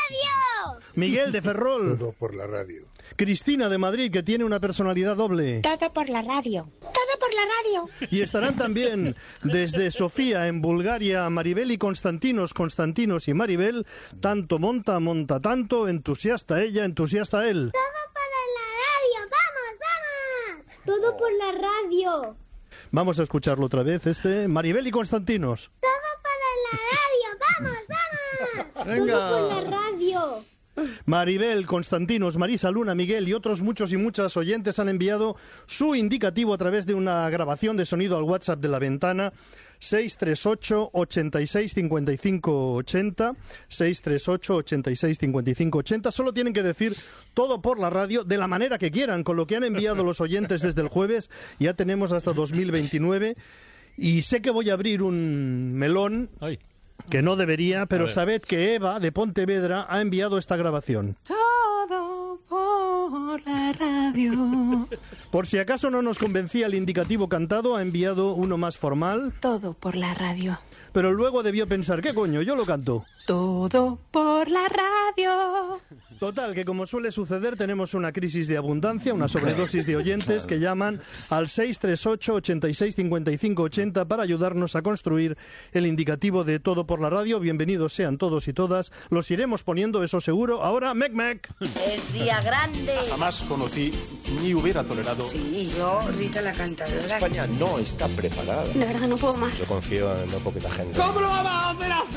radio! Miguel de Ferrol. Todo por la radio. Cristina de Madrid, que tiene una personalidad doble. Todo por la radio. Todo por la radio. Y estarán también desde Sofía, en Bulgaria, Maribel y Constantinos y Maribel. Tanto monta tanto, entusiasta ella, entusiasta él. Todo para la radio. ¡Vamos, vamos! Todo por la radio. Vamos a escucharlo otra vez, Maribel y Constantinos. Todo para la radio. ¡Vamos, vamos! Venga. Todo por la radio. Maribel, Constantinos, Marisa, Luna, Miguel y otros muchos y muchas oyentes han enviado su indicativo a través de una grabación de sonido al WhatsApp de La Ventana 638 86 55 80 638 86 55 80. Solo tienen que decir todo por la radio de la manera que quieran, con lo que han enviado los oyentes desde el jueves. Ya tenemos hasta 2029 y sé que voy a abrir un melón. Ay. Que no debería, pero sabed que Eva, de Pontevedra, ha enviado esta grabación. Todo por la radio. Por si acaso no nos convencía el indicativo cantado, ha enviado uno más formal. Todo por la radio. Pero luego debió pensar, ¿qué coño? Yo lo canto. Todo por la radio. Total, que como suele suceder, tenemos una crisis de abundancia, una sobredosis de oyentes que llaman al 638 86 55 80 para ayudarnos a construir el indicativo de todo por la radio. Bienvenidos sean todos y todas. Los iremos poniendo, eso seguro. Ahora, mec mec. Es día grande. Jamás conocí ni hubiera tolerado. Sí, yo, Rita la cantadora. España no está preparada. De verdad no puedo más. Yo confío en no poquita gente. ¿Cómo lo vamos a hacer así?